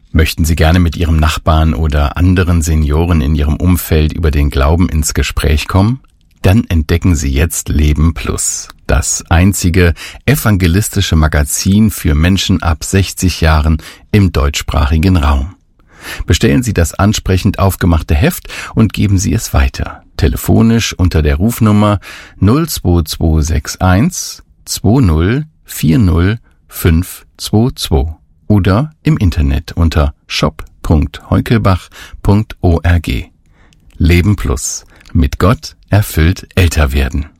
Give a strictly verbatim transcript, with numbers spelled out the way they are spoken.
Möchten Sie gerne mit Ihrem Nachbarn oder anderen Senioren in Ihrem Umfeld über den Glauben ins Gespräch kommen? Dann entdecken Sie jetzt Leben Plus, das einzige evangelistische Magazin für Menschen ab sechzig Jahren im deutschsprachigen Raum. Bestellen Sie das ansprechend aufgemachte Heft und geben Sie es weiter. Telefonisch unter der Rufnummer null zwei zwei sechs eins zwei null vier null fünf zwei zwei oder im Internet unter shop punkt heukelbach punkt org. Leben Plus. Mit Gott erfüllt älter werden.